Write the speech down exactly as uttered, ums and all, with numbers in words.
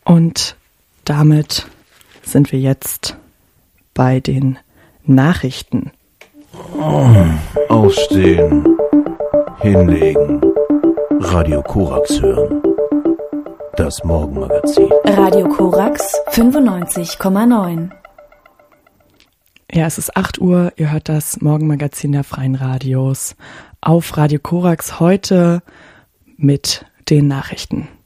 Und damit sind wir jetzt bei den Nachrichten. Aufstehen, hinlegen, Radio Korax hören. Das Morgenmagazin. Radio Korax fünfundneunzig Komma neun. Ja, es ist acht Uhr, ihr hört das Morgenmagazin der Freien Radios auf Radio Korax, heute mit den Nachrichten.